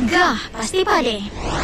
Gegar Pasti Pade.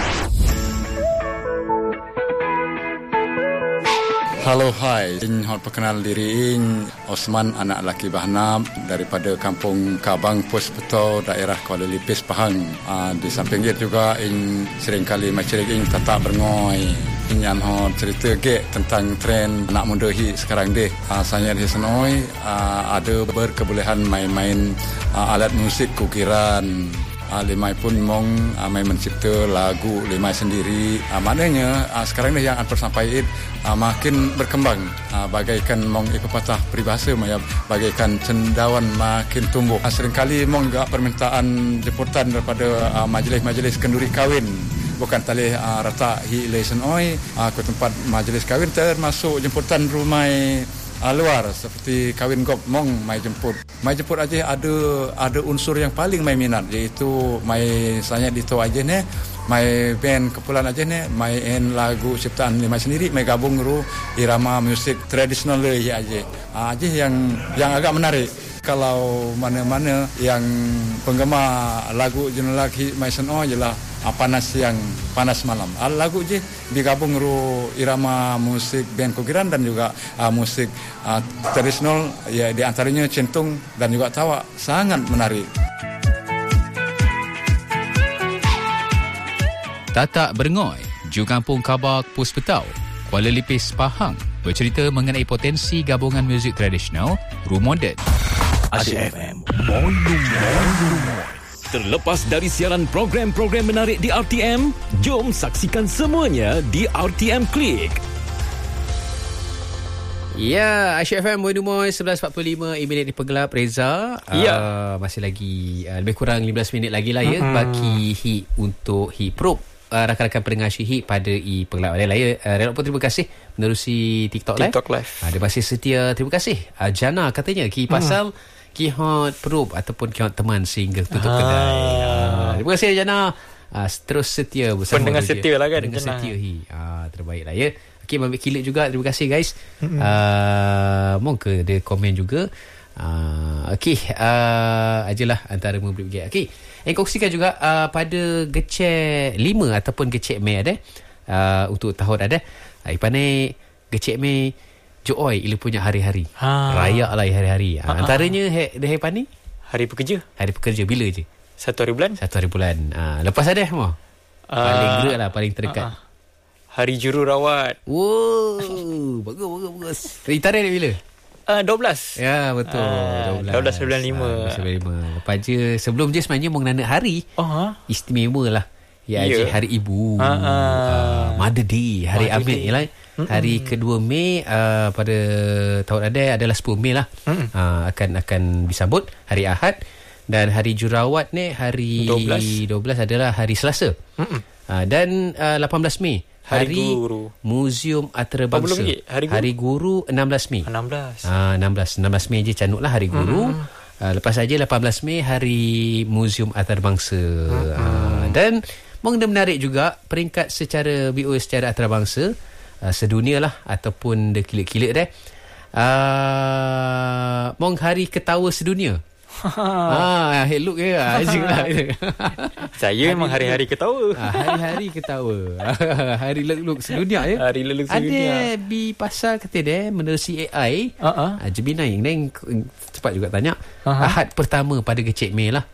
Halo, hai. Ing hot perkenal diri ing Osman, anak laki Bahnam daripada Kampung Kabang, Pos Beto, daerah Kuala Lipis, Pahang. Di samping itu juga ing seringkali masyarakat ing tetap berngoi. Yang hot cerita ke tentang tren anak muda sekarang deh. Saya di senoi ada berkebolehan main-main alat musik kukiran. Limai pun mong main mencipta lagu limai sendiri. Maknanya sekarang ni yang Anpar sampaikan makin berkembang, bagaikan mong pepatah peribahasa bagaikan cendawan makin tumbuh. Seringkali mong juga permintaan jemputan daripada majlis-majlis kenduri kahwin, bukan tali rata hi lesen oi ke tempat majlis kahwin, termasuk jemputan rumah luar seperti kahwin gop mong mai jemput aja ada unsur yang paling mai minat, iaitu mai saya dito aja ne mai band kepulan aja ne main lagu ciptaan limai sendiri, mai gabung ru irama musik tradisional le aja yang agak menarik. Kalau mana-mana yang penggemar lagu jenelak mai seno jelah panas malam. Lagu je digabung ru irama musik band kukiran dan juga musik tradisional, ya di antaranya centung dan juga tawa, sangat menarik. Tatak Berngoi, Ju Kampung Kabak, Pos Betau, Kuala Lipis, Pahang, bercerita mengenai potensi gabungan muzik tradisional, ru moden. Asyik FM, Boy Lumoy. Terlepas dari siaran program-program menarik di RTM, jom saksikan semuanya di RTM Klik. Ya, Asyik FM Boy Lumoy 11.45 minit di Pergelap. Reza, masih lagi lebih kurang 15 minit lagi lah ya bagi HIT untuk HIT Probe. Rakan-rakan pendengar Syihik pada Pergelap ada lah ya. Relok pun terima kasih menerusi TikTok Live. Ada masih setia, terima kasih. Jana katanya pasal Kihot Probe ataupun Kihot teman sehingga tutup kedai. Terima kasih Jana. Terus setia bersama pendengar setia lah kan. Pendengar setia terbaik lah ya. Okey, Mabik Kilit juga, terima kasih guys. Mungkin dia komen juga. Okey, ajalah antara membeli gig. Okey, yang kongsikan juga pada Gecek 5 ataupun Gecek Mei ada untuk tahun ada. Ipane Gecek Mei Joy ilu punya hari-hari. Raya lah hari-hari. Antaranya depan ni Hari pekerja bila je? 1 hari bulan. Lepas ada semua. Paling gerak lah, paling terdekat. Hari jururawat. Wow, bagus. Tarikh bila? 12. Ya, betul. 12 bulan 5. Lepas je, sebelum je sebenarnya mengenai hari istimewa lah. Je hari ibu, Mother Day, hari Amir lah. Hari kedua Mei pada tahun ada adalah 10 Mei lah. Akan disambut hari Ahad. Dan hari jurawat ni hari 12 adalah hari Selasa. Dan 18 Mei Hari Guru, Muzium Antarabangsa. Hari Guru 16 Mei. 16 Mei je canuk lah Hari Guru. Lepas saja 18 Mei Hari Muzium Antarabangsa. Dan mungkin menarik juga peringkat secara BO secara antarabangsa sedunia lah ataupun dia kilit-kilit deh. Mong Hari Ketawa Sedunia. Look ya. Saya memang hari-hari ketawa. Hari-hari ketawa. Hari look sedunia ya. Hari look sedunia. Ada di pasal kata dia menerusi AI. Jebinai neng cepat juga tanya. Ahad pertama pada Gecek Mei lah.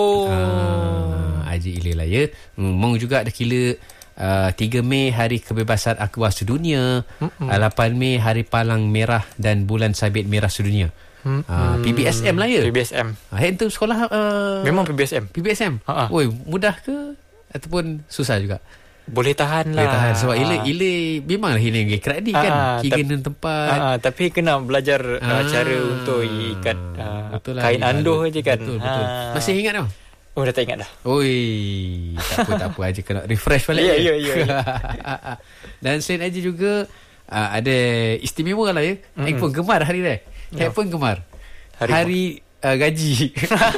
Aji ile lah ya. Mong juga ada kila 3 Mei Hari Kebebasan Akbar Sedunia. 8 Mei Hari Palang Merah dan Bulan Sabit Merah Sedunia. PBSM lah ya. PBSM. Itu sekolah memang PBSM. Oi, mudah ke ataupun susah juga? Boleh tahan lah. Boleh tahan sebab ile memanglah ini keradi kan. Kira tempat. Tapi kena belajar cara untuk ikat kain anduh aja kan. Betul. Masih ingat tak? Dah tak ingat dah. Oi, tak apa aja kena refresh balik. Ya. Dan selain aja juga ada istimewa lah ya. Handphone gemar hari ni. Handphone gemar. Hari gaji.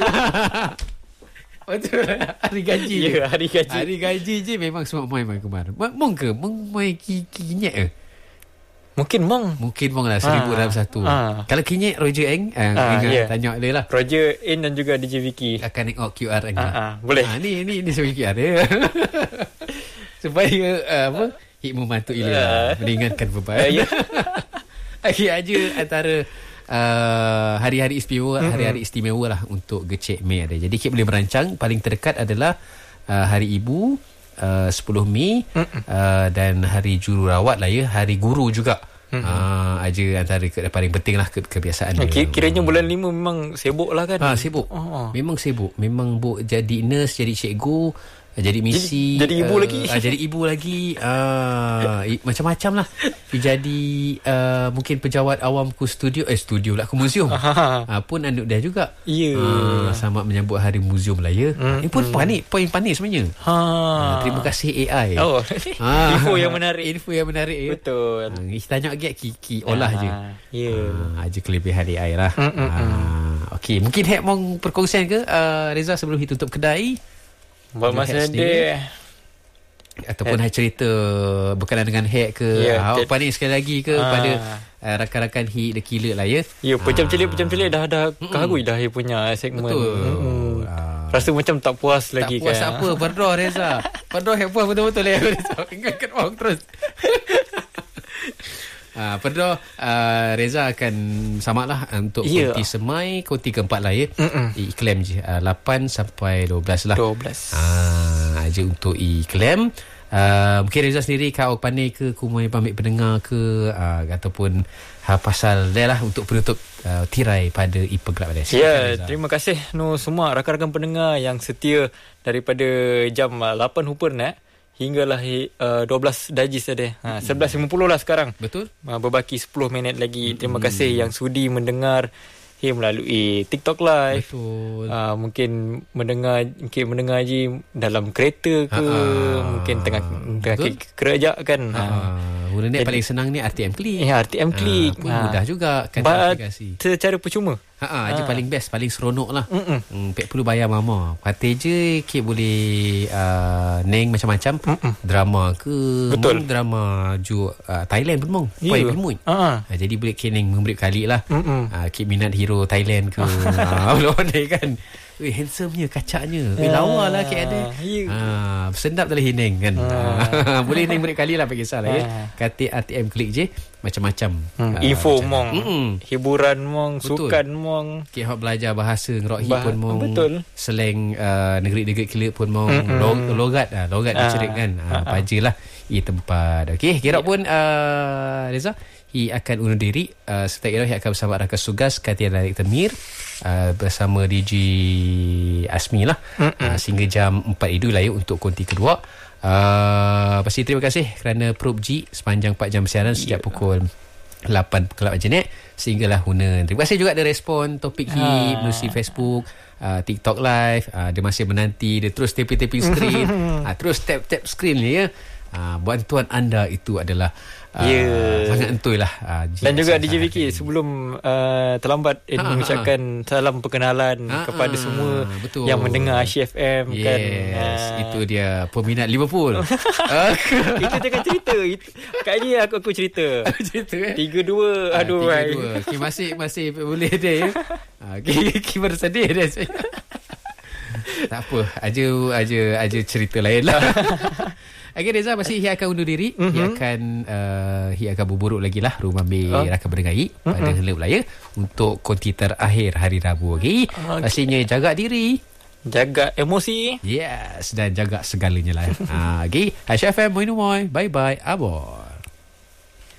Betul. Hari gaji. Ya, hari gaji. Hari gaji je memang semua main gemar. Mong ke? Mong main kinyek ke? Mungkin Mong lah 1000 dalam satu. Kalau kinyek Roger Eng tanya dia lah. Roger Eng dan juga DJ Vicky akan tengok QR Eng. Boleh. Ni sebagai QR dia. Supaya hikmah mantuk Ila meringankan beban. Aja antara hari-hari istimewa lah untuk Gecek Mei ada. Jadi Kit boleh merancang paling terdekat adalah Hari Ibu 10 Mei dan Hari Jururawat lah ya, Hari Guru juga. Aja antara paling penting lah kebiasaan dia. Kiranya bulan 5 memang sibuk lah kan. Sibuk. Memang sibuk. Memang jadi nurse, jadi cikgu, jadi misi, jadi ibu lagi. Jadi ibu lagi. Macam-macam lah. Jadi mungkin pejabat awam ke studio lah ke museum. Pun anak dia juga. Sama menyambut Hari Museum lah ya. Ini pun poin panis sebenarnya. Terima kasih AI. Info yang menarik. Betul. Tanya lagi Kiki olah je. Aja kelebihan AI lah. Okey, mungkin Hek mau perkongsian ke Reza sebelum kita tutup kedai? Buat masa dia ataupun cerita berkenaan dengan hack ke awak panik sekali lagi ke pada rakan-rakan hit The Killer lah ya. Pecam celik dah kahagui dah dia punya segmen. Betul. Rasa macam tak puas lagi tak kan. Tak puas apa berdoa Reza. Berdoa hack puas betul-betul lah Reza. Ingatkan orang terus. Perdo Reza akan samalah untuk konti semai, konti keempat lah ya. Iklam je 8 sampai 12 lah. 12 aja untuk iklam. Mungkin Reza sendiri kau pandai ke kumai pamit pendengar ke ataupun pasal dia lah untuk penutup tirai pada Ipergelap Reza. Terima kasih semua rakan-rakan pendengar yang setia daripada jam 8 Hupern hinggalah 12 Dajis ada. 11.50 lah sekarang. Betul. Berbaki 10 minit lagi. Terima kasih yang sudi mendengar melalui TikTok Live. Betul. Mungkin mendengar je dalam kereta ke, mungkin tengah kerja kan. Guna paling senang ni RTM Click. RTM Click. Pun mudah juga kan aplikasi. Secara percuma. Aja paling best, paling seronok lah. Tak perlu bayar mama. Kata je Kit boleh neng macam-macam. Drama ke. Betul. Drama Thailand pun mong. Jadi boleh Kit neng memberi kali lah. Kit minat hero Thailand ke. Belum ada kan. Handsome-nya, kacaknya. Lawa lah Kit ada. Sedap dalam hineng kan. Boleh neng beri kali lah, tak kisahlah ya. Kata RTM Click je macam-macam. Info mong, hiburan mong, sukan mong. Kit belajar bahasa ngerok hip pun mong. Betul. Slang negeri-negeri kelip pun mong. Logat dicerik kan. Pajalah tempat. Okey, kira pun Reza akan undur diri. Setelah itu akan bersama rakan Sugas Katia Larik Temir bersama DJ Asmi lah sehingga jam 4 itu lah ya untuk konti kedua. Pasti terima kasih kerana Probe G sepanjang 4 jam siaran sejak pukul 8 kelab jenek sehinggalah Hunan. Terima kasih juga ada respon topik hit melalui Facebook, TikTok Live. Dia masih menanti, dia terus tapping screen, terus tap screen ya. Bantuan anda itu adalah sangat entui lah. Dan juga DJ Vicky sebelum terlambat mengucapkan salam perkenalan kepada semua yang mendengar Asyik FM kan. Itu dia peminat Liverpool. Itu jangan cerita. Kali ni aku cerita. 3-2 aduh. 3-2. Masih boleh dia ya. Kita bersedih dia. Tak apa, aja cerita lain lah. Okay, Reza masih akan undur diri. Ia akan berburuk lagi lah rumah rakan berdengai pada Hello Melaya untuk konti terakhir hari Rabu. Okay. Pastinya jaga diri, jaga emosi, dan jaga segalanya lah. Okay, Asyik FM, bye bye, abo.